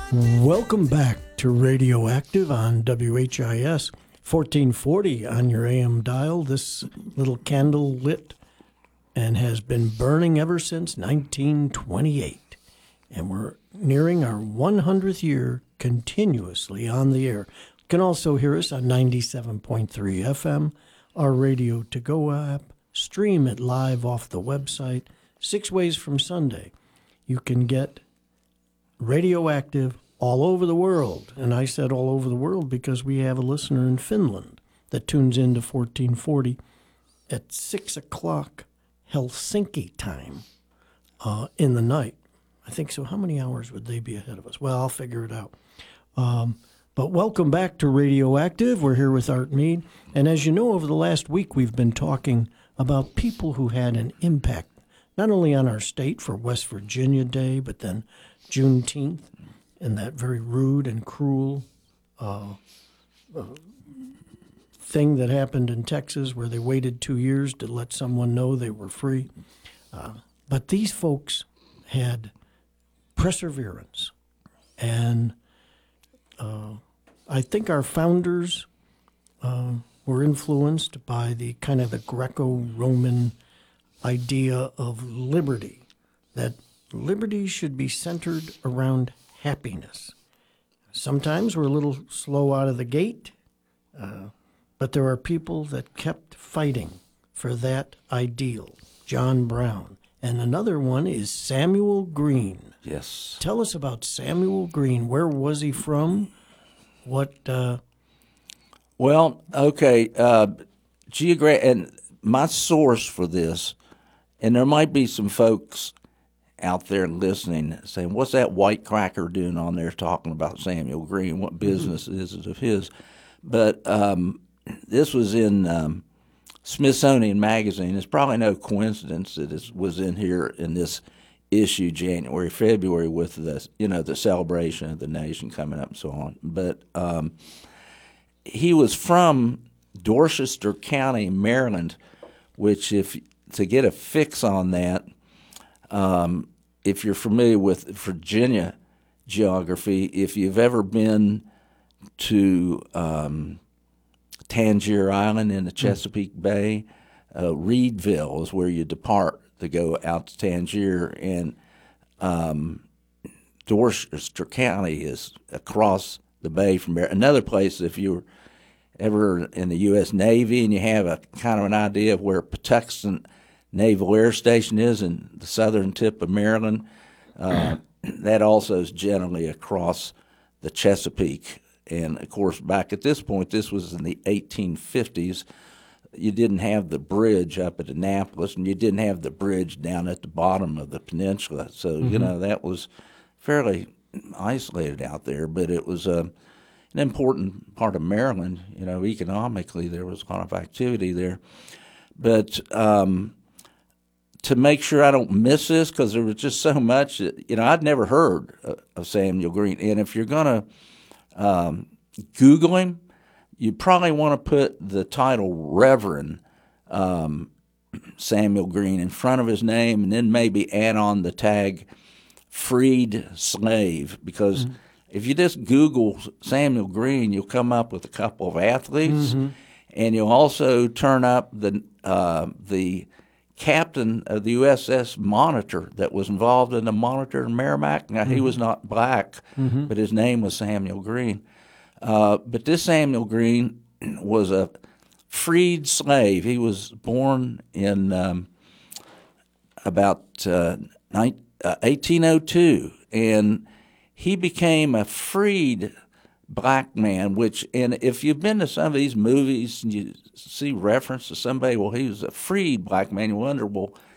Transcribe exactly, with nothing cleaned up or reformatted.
Welcome back to Radioactive on W H I S fourteen forty on your A M dial. This little candle lit and has been burning ever since nineteen twenty-eight. And we're nearing our one hundredth year continuously on the air. You can also hear us on ninety-seven point three F M, our Radio To Go app, stream it live off the website, six ways from Sunday. You can get Radioactive all over the world. And I said all over the world because we have a listener in Finland that tunes into fourteen forty at six o'clock Helsinki time uh, in the night. I think so. How many hours would they be ahead of us? Well, I'll figure it out. Um, but welcome back to Radioactive. We're here with Art Mead. And as you know, over the last week, we've been talking about people who had an impact, not only on our state for West Virginia Day, but then Juneteenth and that very rude and cruel uh, uh, thing that happened in Texas where they waited two years to let someone know they were free. Uh, but these folks had perseverance. And uh, I think our founders uh, were influenced by the kind of the Greco-Roman idea of liberty, that liberty should be centered around happiness. Sometimes we're a little slow out of the gate, uh, but there are people that kept fighting for that ideal. John Brown. And another one is Samuel Green. Yes. Tell us about Samuel Green. Where was he from? What? Uh... Well, okay. Uh, geogra- and my source for this, and there might be some folks out there listening saying, what's that white cracker doing on there talking about Samuel Green? What business mm-hmm. is it of his? But um, this was in um, Smithsonian Magazine. It's probably no coincidence that it was in here in this issue, January, February, with the you know the celebration of the nation coming up and so on. But um, he was from Dorchester County, Maryland, which if to get a fix on that, um, if you're familiar with Virginia geography, if you've ever been to um, Tangier Island in the Chesapeake mm. Bay, uh, Reedville is where you depart to go out to Tangier, and um, Dorchester County is across the bay from there. Another place, if you're ever in the U S Navy and you have a kind of an idea of where Patuxent Naval Air Station is in the southern tip of Maryland, uh, that also is generally across the Chesapeake. And, of course, back at this point, this was in the eighteen fifties, you didn't have the bridge up at Annapolis, and you didn't have the bridge down at the bottom of the peninsula. So, mm-hmm. you know, that was fairly isolated out there, but it was uh, an important part of Maryland. You know, economically, there was a lot of activity there. But um, to make sure I don't miss this, because there was just so much, that, you know, I'd never heard of Samuel Green. And if you're going to um, Google him, you probably want to put the title Reverend um, Samuel Green in front of his name, and then maybe add on the tag freed slave, because mm-hmm. if you just Google Samuel Green, you'll come up with a couple of athletes, mm-hmm. and you'll also turn up the uh, the captain of the U S S Monitor that was involved in the Monitor in Merrimack. Now, mm-hmm. he was not black, mm-hmm. but his name was Samuel Green. Uh, but this Samuel Green was a freed slave. He was born in um, about uh, eighteen oh two, and he became a freed black man, which, and if you've been to some of these movies and you see reference to somebody, well, he was a freed black man, you wonder, well,